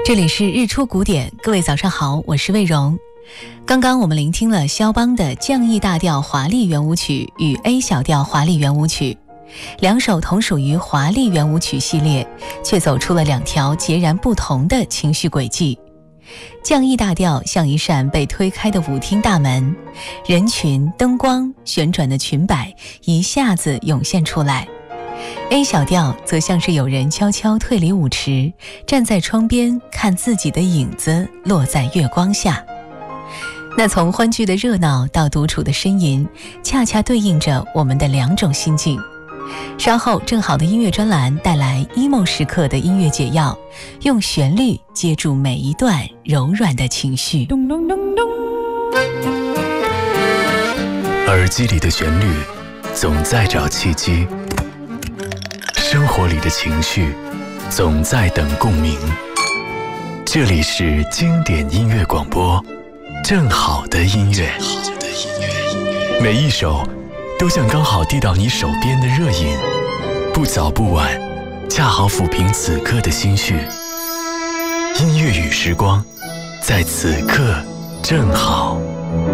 这里是日出古典，各位早上好，我是魏荣。刚刚我们聆听了肖邦的降 E 大调华丽圆舞曲与 A 小调华丽圆舞曲，两首同属于华丽圆舞曲系列，却走出了两条截然不同的情绪轨迹。降 E 大调像一扇被推开的舞厅大门，人群、灯光、旋转的裙摆一下子涌现出来。A 小调则像是有人悄悄退离舞池，站在窗边看自己的影子落在月光下。那从欢聚的热闹到独处的呻吟，恰恰对应着我们的两种心境。稍后正好的音乐专栏带来 emo 时刻的音乐解药，用旋律接住每一段柔软的情绪。咚咚咚咚， 耳机里的旋律总在找契机，生活里的情绪总在等共鸣。这里是经典音乐广播，正好的音乐，每一首都像刚好递到你手边的热饮，不早不晚，恰好抚平此刻的心绪。音乐与时光，在此刻正好。